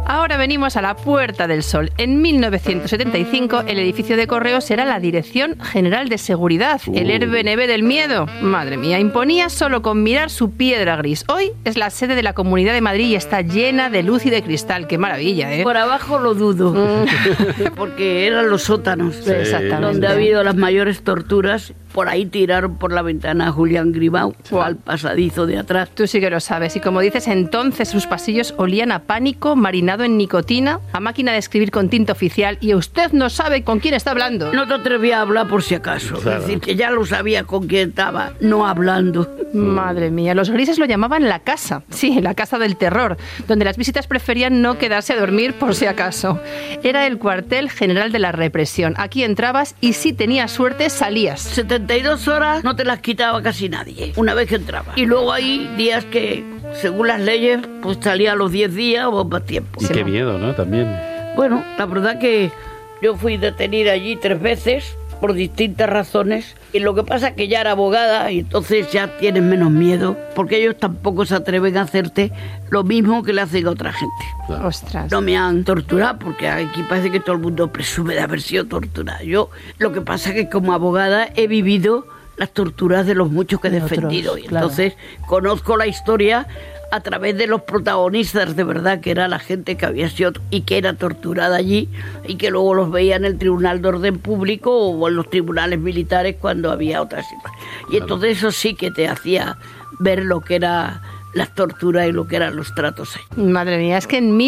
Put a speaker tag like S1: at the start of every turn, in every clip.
S1: Ahora venimos a la Puerta del Sol. En 1975, el edificio de Correos era la Dirección General de Seguridad, el Airbnb del miedo. Madre mía, imponía solo con mirar su piedra gris. Hoy es la sede de la Comunidad de Madrid y está llena de luz y de cristal. ¡Qué maravilla, eh!
S2: Por abajo lo dudo, porque eran los sótanos,
S1: sí, exactamente,
S2: donde ha habido las mayores torturas. Por ahí tiraron por la ventana a Julián Grimau, al pasadizo de atrás.
S1: Tú sí que lo sabes. Y como dices, entonces sus pasillos olían a pánico, marinado en nicotina, a máquina de escribir con tinta oficial, y usted no sabe con quién está hablando.
S2: No te atrevías a hablar por si acaso. Claro. Es decir, que ya lo sabía con quién estaba, no hablando.
S1: Madre mía, los grises lo llamaban la casa. Sí, la casa del terror, donde las visitas preferían no quedarse a dormir por si acaso. Era el cuartel general de la represión. Aquí entrabas y si tenías suerte salías.
S2: 72 horas no te las quitaba casi nadie, una vez que entraba. Y luego hay días que, según las leyes, pues salía a los 10 días o más tiempo.
S3: Y qué miedo, ¿no? También.
S2: Bueno, la verdad que yo fui detenida allí 3 veces por distintas razones. Y lo que pasa es que ya era abogada y entonces ya tienes menos miedo, porque ellos tampoco se atreven a hacerte lo mismo que le hacen a otra gente.
S1: Claro. Ostras.
S2: No me han torturado, porque aquí parece que todo el mundo presume de haber sido torturada. Yo, lo que pasa es que como abogada he vivido las torturas de los muchos que he defendido. Y entonces conozco la historia a través de los protagonistas de verdad, que era la gente que había sido y que era torturada allí y que luego los veía en el Tribunal de Orden Público o en los tribunales militares cuando había otras situaciones. Y entonces eso sí que te hacía ver lo que era las torturas y lo que eran los tratos ahí.
S1: Madre mía, es que en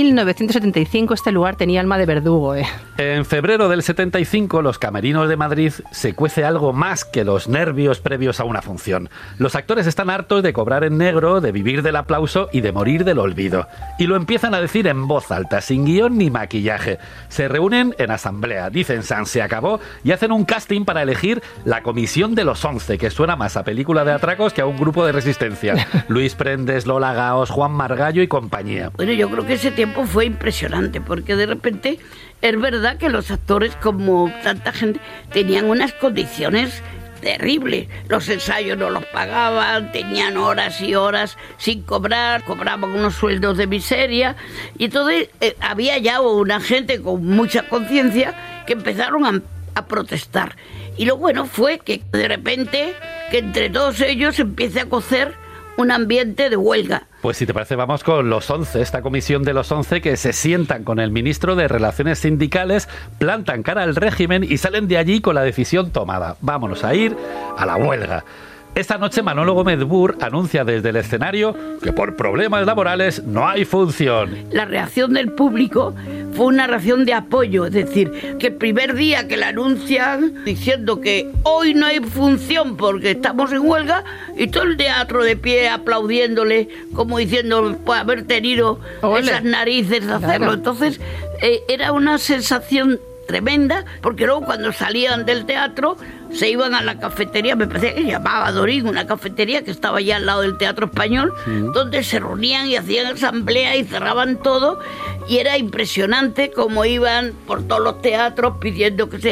S1: 1975 este lugar tenía alma de verdugo, ¿eh?
S3: En febrero del 75, los camerinos de Madrid se cuece algo más que los nervios previos a una función. Los actores están hartos de cobrar en negro, de vivir del aplauso y de morir del olvido. Y lo empiezan a decir en voz alta, sin guión ni maquillaje. Se reúnen en asamblea, dicen San se acabó y hacen un casting para elegir la comisión de los 11, que suena más a película de atracos que a un grupo de resistencia. Luis Prendes, Lola Gaos, Juan Margallo y compañía.
S2: Bueno, yo creo que ese tiempo fue impresionante, porque de repente es verdad que los actores, como tanta gente, tenían unas condiciones terribles. Los ensayos no los pagaban, tenían horas y horas sin cobrar, cobraban unos sueldos de miseria, y entonces había ya una gente con mucha conciencia que empezaron a protestar. Y lo bueno fue que de repente, que entre todos ellos empiece a cocer un ambiente de huelga.
S3: Pues si te parece, vamos con los 11, esta comisión de los 11 que se sientan con el ministro de Relaciones Sindicales, plantan cara al régimen y salen de allí con la decisión tomada. Vámonos a ir a la huelga. Esta noche Manolo Gómez Burr anuncia desde el escenario que por problemas laborales no hay función.
S2: La reacción del público fue una reacción de apoyo, es decir, que el primer día que la anuncian diciendo que hoy no hay función porque estamos en huelga, y todo el teatro de pie aplaudiéndole, como diciendo, pues haber tenido esas narices de hacerlo. Claro. Entonces era una sensación tremenda, porque luego cuando salían del teatro se iban a la cafetería, me parece que se llamaba Dorín, una cafetería que estaba allá al lado del Teatro Español, donde se reunían y hacían asamblea y cerraban todo, y era impresionante cómo iban por todos los teatros pidiendo que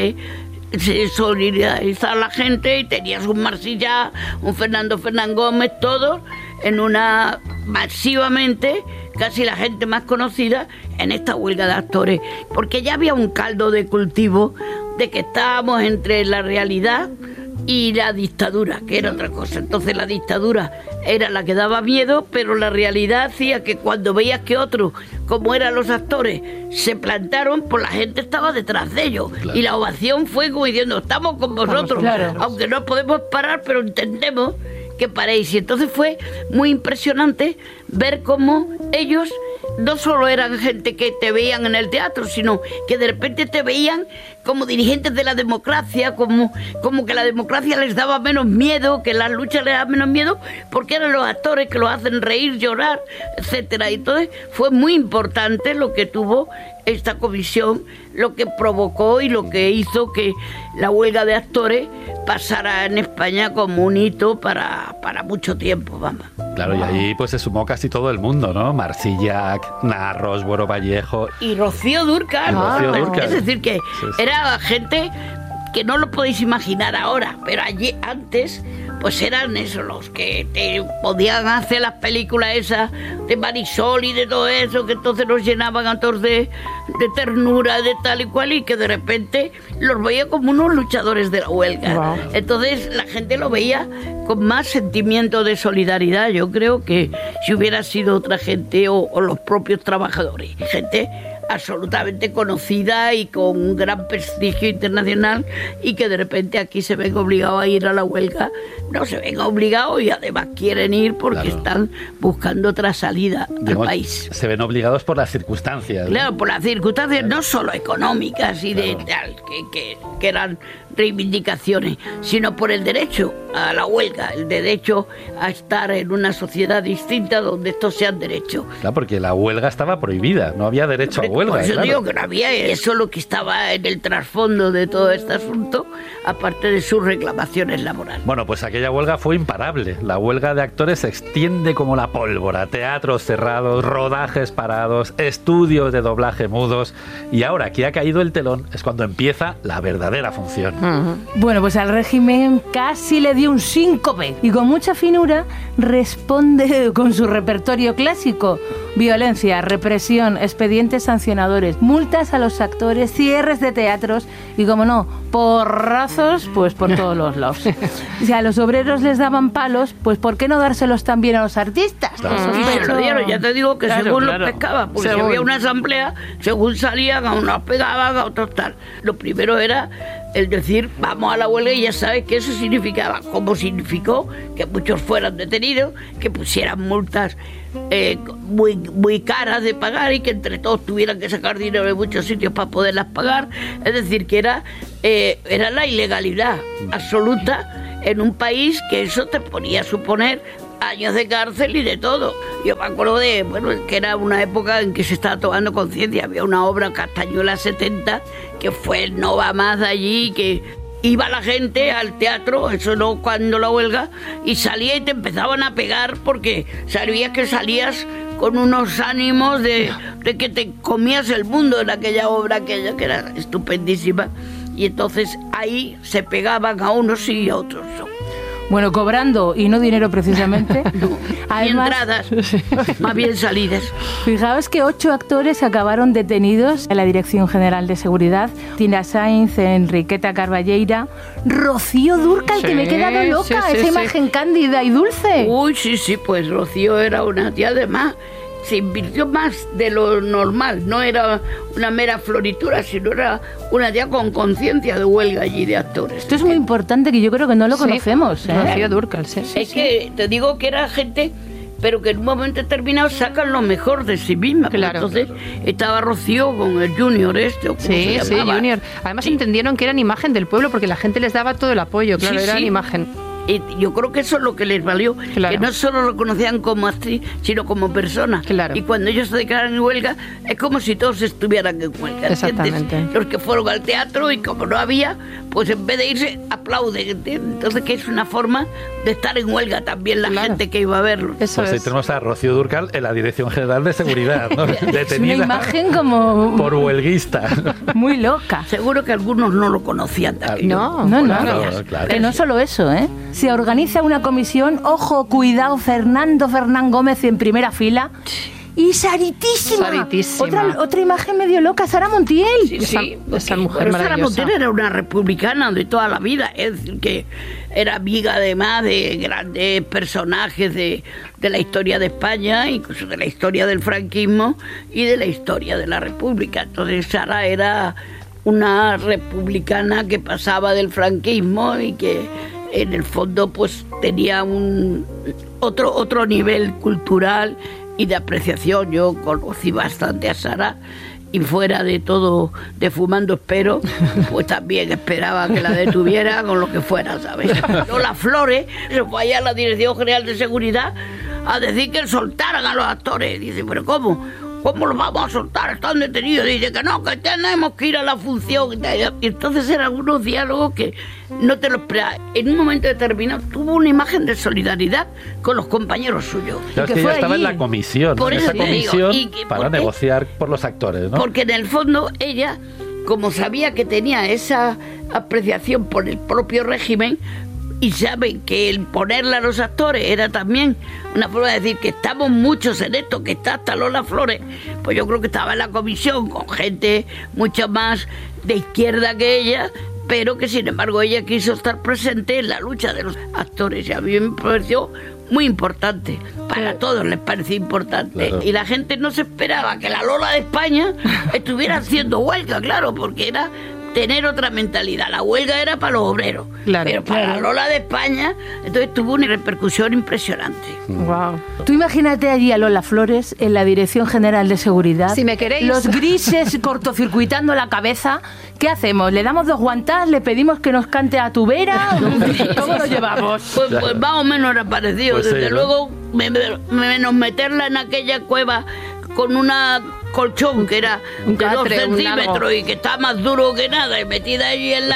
S2: se solidarizara la gente, y tenías un Marsillá, un Fernando Gómez, todos en una masivamente, casi la gente más conocida en esta huelga de actores, porque ya había un caldo de cultivo de que estábamos entre la realidad y la dictadura, que era otra cosa. Entonces la dictadura era la que daba miedo, pero la realidad hacía que cuando veías que otros, como eran los actores, se plantaron, pues la gente estaba detrás de ellos. Claro. Y la ovación fue como diciendo, estamos con vosotros, claro, aunque no podemos parar, pero entendemos que paréis. Y entonces fue muy impresionante ver cómo ellos no solo eran gente que te veían en el teatro, sino que de repente te veían como dirigentes de la democracia, como que la democracia les daba menos miedo, que las luchas les daban menos miedo, porque eran los actores que los hacen reír, llorar, etcétera. Y entonces fue muy importante lo que tuvo esta comisión, lo que provocó y lo que hizo que la huelga de actores pasara en España como un hito para mucho tiempo, vamos.
S3: Claro, y ahí pues se sumó casi todo el mundo, ¿no? Marsillac, Narros, Buero Vallejo
S2: y Rocío Dúrcal. Es decir, que era gente que no lo podéis imaginar ahora, pero allí antes pues eran esos los que te podían hacer las películas esas de Marisol y de todo eso, que entonces nos llenaban a todos de ternura, de tal y cual, y que de repente los veía como unos luchadores de la huelga.
S1: Wow.
S2: Entonces la gente lo veía con más sentimiento de solidaridad. Yo creo que si hubiera sido otra gente o los propios trabajadores, gente absolutamente conocida y con un gran prestigio internacional, y que de repente aquí se ven obligados a ir a la huelga, no se ven obligados y además quieren ir porque están buscando otra salida al país.
S3: Se ven obligados por las circunstancias, ¿no?
S2: Claro, por las circunstancias no solo económicas y de tal, que eran reivindicaciones, sino por el derecho a la huelga, el derecho a estar en una sociedad distinta donde estos sean derechos.
S3: Claro, porque la huelga estaba prohibida, no había derecho a huelga.
S2: Por eso
S3: claro.
S2: digo que no había, eso es lo que estaba en el trasfondo de todo este asunto, aparte de sus reclamaciones laborales.
S3: Bueno, pues aquella huelga fue imparable. La huelga de actores se extiende como la pólvora. Teatros cerrados, rodajes parados, estudios de doblaje mudos. Y ahora que ha caído el telón es cuando empieza la verdadera función.
S4: Bueno, pues al régimen casi le dio un síncope y con mucha finura responde con su repertorio clásico: violencia, represión, expedientes sancionadores, multas a los actores, cierres de teatros y, como no, porrazos pues por todos los lados. Si a los obreros les daban palos, pues ¿por qué no dárselos también a los artistas?
S3: Claro.
S2: Y se lo dieron, ya te digo que
S1: Claro,
S2: según
S1: claro.
S2: los pescaba, porque
S1: Según.
S2: si había una asamblea, según salían, a unos pegaban, a otros tal. Lo primero era el decir, vamos a la huelga, y ya sabes que eso significaba, como significó que muchos fueran detenidos, que pusieran multas muy caras de pagar y que entre todos tuvieran que sacar dinero de muchos sitios para poderlas pagar. Es decir, que era la ilegalidad absoluta en un país, que eso te ponía a suponer años de cárcel y de todo. Yo me acuerdo que era una época en que se estaba tomando conciencia. Había una obra, Castañuela 70, que fue el no va más de allí, que iba la gente al teatro, eso no cuando la huelga, y salía y te empezaban a pegar porque sabías que salías con unos ánimos de que te comías el mundo en aquella obra, aquella que era estupendísima. Y entonces ahí se pegaban a unos y a otros.
S4: Bueno, cobrando y no dinero precisamente.
S2: Además, y entradas, más bien salidas.
S4: Fijaos que 8 actores acabaron detenidos en la Dirección General de Seguridad: Tina Sainz, Enriqueta Carballeira, Rocío Dúrcal, que me he quedado loca, esa imagen cándida y dulce.
S2: Uy, sí, pues Rocío era una tía de más. Se invirtió más de lo normal, no era una mera floritura, sino era una tía con conciencia de huelga allí de actores.
S4: Esto es muy importante, que yo creo que no lo conocemos.
S1: Rocío Dúrcal, sí.
S2: Es que te digo que era gente, pero que en un momento determinado sacan lo mejor de sí misma.
S1: Claro.
S2: Entonces estaba Rocío con el Junior o como
S1: Sí,
S2: se llamaba.
S1: Junior. Además entendieron que eran imagen del pueblo porque la gente les daba todo el apoyo, claro,
S2: Sí,
S1: eran
S2: sí.
S1: imagen.
S2: Y yo creo que eso es lo que les valió,
S1: Claro.
S2: que no solo lo conocían como actriz, sino como persona.
S1: Claro.
S2: Y cuando ellos se declaran en huelga, es como si todos estuvieran en huelga. ¿entiendes?
S1: Exactamente.
S2: Los que fueron al teatro, y como no había, pues en vez de irse, aplauden. ¿entiendes? Entonces, que es una forma de estar en huelga también la
S1: Claro.
S2: gente que iba a verlo.
S1: Eso
S3: Pues ahí
S1: es.
S3: tenemos a Rocío Dúrcal en la Dirección General de Seguridad, ¿no?
S4: Es una
S3: Detenida
S4: imagen como
S3: por huelguista.
S4: muy loca.
S2: Seguro que algunos no lo conocían también.
S1: No,
S4: No, no,
S3: Claro, claro.
S4: que no solo eso, ¿eh? Se organiza una comisión, ojo, cuidado, Fernán Gómez en primera fila. Y Saritísima.
S1: Saritísima.
S4: Otra imagen medio loca, Sara Montiel.
S1: Esa mujer
S2: Pero Sara
S1: maravillosa.
S2: Montiel era una republicana de toda la vida, es decir, que era amiga además de grandes personajes de la historia de España, incluso de la historia del franquismo y de la historia de la República. Entonces Sara era una republicana que pasaba del franquismo y que en el fondo pues tenía otro nivel cultural y de apreciación. Yo conocí bastante a Sara, y fuera de todo, de fumando espero, pues también esperaba que la detuviera con lo que fuera, ¿sabes? Lola Flores se fue allá a la Dirección General de Seguridad a decir que soltaran a los actores. Dice, ¿pero cómo? ¿Cómo los vamos a soltar? Están detenidos. Dice que no, que tenemos que ir a la función. Y entonces eran unos diálogos que no te lo esperabas. En un momento determinado tuvo una imagen de solidaridad con los compañeros suyos.
S3: Claro,
S4: que
S3: es que
S4: fue
S3: ella estaba
S4: allí.
S3: en la comisión,
S2: Por
S3: en
S2: eso
S3: esa
S2: te digo,
S3: comisión
S2: ¿y qué-
S3: para
S2: por qué?
S3: negociar por los actores, ¿no?
S2: Porque en el fondo ella, como sabía que tenía esa apreciación por el propio régimen, y saben que el ponerla a los actores era también una forma de decir que estamos muchos en esto, que está hasta Lola Flores, pues yo creo que estaba en la comisión con gente mucho más de izquierda que ella, pero que sin embargo ella quiso estar presente en la lucha de los actores, y a mí me pareció muy importante, para todos les parecía importante, claro. Y la gente no se esperaba que la Lola de España estuviera haciendo huelga, claro, porque era tener otra mentalidad. La huelga era para los obreros, claro, pero para la Lola de España, entonces tuvo una repercusión impresionante.
S4: Wow. Tú imagínate allí a Lola Flores en la Dirección General de Seguridad.
S1: Si me queréis.
S4: Los grises cortocircuitando la cabeza. ¿Qué hacemos? ¿Le damos 2 guantas? ¿Le pedimos que nos cante a tu vera? ¿Cómo lo llevamos?
S2: Pues más o menos era parecido. Pues desde luego, menos meterla en aquella cueva con una colchón que era de 2 centímetros y que está más duro que nada, y metida allí en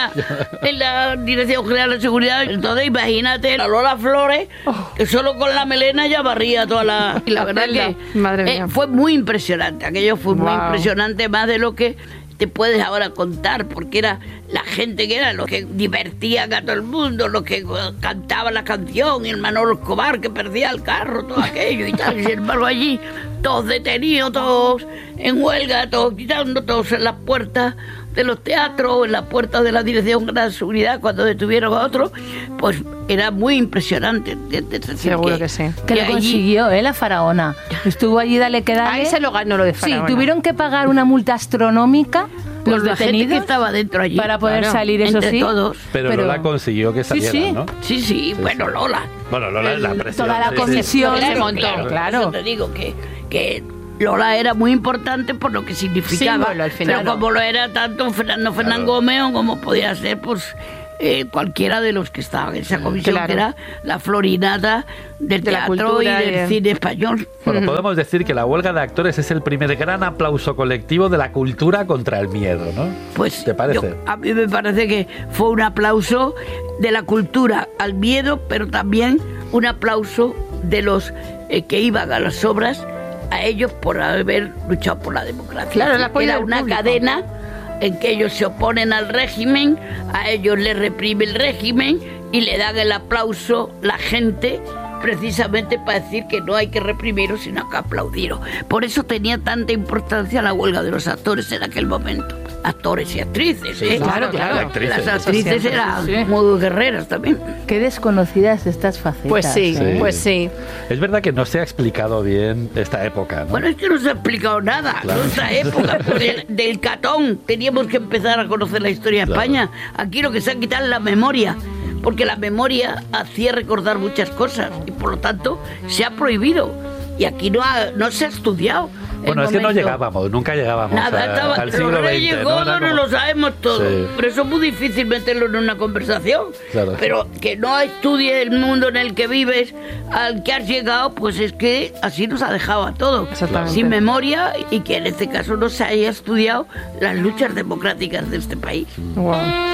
S2: la Dirección General de Seguridad. Entonces imagínate la Lola Flores, que solo con la melena ya barría toda la... Y la verdad que
S1: madre mía,
S2: fue muy impresionante. Aquello fue muy impresionante, más de lo que te puedes ahora contar, porque era la gente que era los que divertían a todo el mundo, los que cantaban la canción, y el Manolo Escobar que perdía el carro, todo aquello y tal. Y sin embargo allí todos detenidos, todos en huelga, todos quitando, todos en las puertas de los teatros, en las puertas de la Dirección General de Seguridad, cuando detuvieron a otros, pues era muy impresionante.
S1: Seguro que sí.
S4: Que lo consiguió, la faraona. Estuvo allí, dale que dale.
S1: Ahí se lo ganó lo de faraona.
S4: Sí, tuvieron que pagar una multa astronómica
S2: pues
S4: los
S2: la
S4: detenidos
S2: gente que estaba dentro allí
S4: para poder salir, eso
S2: entre
S4: sí.
S2: Todos.
S3: Pero Lola consiguió que salieran, ¿no?
S2: Sí, bueno, Lola.
S3: Bueno, Lola es la presión.
S4: Toda la comisión
S1: se montó,
S2: claro. Yo te digo que Lola era muy importante por lo que significaba,
S1: símbolo, al final,
S2: pero como lo era tanto Fernando Gómez o como podía ser pues cualquiera de los que estaban en esa comisión, que era la florinata del teatro y del cine español.
S3: Bueno, podemos decir que la huelga de actores es el primer gran aplauso colectivo de la cultura contra el miedo, ¿no?
S2: Pues
S3: ¿te parece?
S2: A mí me parece que fue un aplauso de la cultura al miedo, pero también un aplauso de los que iban a las obras, a ellos por haber luchado por la democracia.
S1: Claro, el apoyo
S2: era
S1: del
S2: una
S1: público.
S2: Cadena en que ellos se oponen al régimen, a ellos les reprime el régimen y le dan el aplauso la gente, precisamente para decir que no hay que reprimirlo, sino que aplaudirlo. Por eso tenía tanta importancia la huelga de los actores en aquel momento. Actores y actrices,
S3: sí,
S1: claro.
S2: Las actrices eran muy guerreras también.
S4: Qué desconocidas estas facetas.
S1: Pues sí, pues sí.
S3: Es verdad que no se ha explicado bien esta época, ¿no?
S2: Bueno, es que no se ha explicado nada, nuestra época. Del Catón teníamos que empezar a conocer la historia de España. Aquí lo que se ha quitado es la memoria, porque la memoria hacía recordar muchas cosas y por lo tanto se ha prohibido. Y aquí no se ha estudiado.
S3: Bueno, es que no llegábamos, nunca llegábamos al siglo XX.
S2: Los reyes godos no lo sabemos todo. Sí. Por eso es muy difícil meterlo en una conversación.
S3: Claro.
S2: Pero que no estudie el mundo en el que vives, al que has llegado, pues es que así nos ha dejado a todos. Sin memoria, y que en este caso no se haya estudiado las luchas democráticas de este país.
S1: Wow.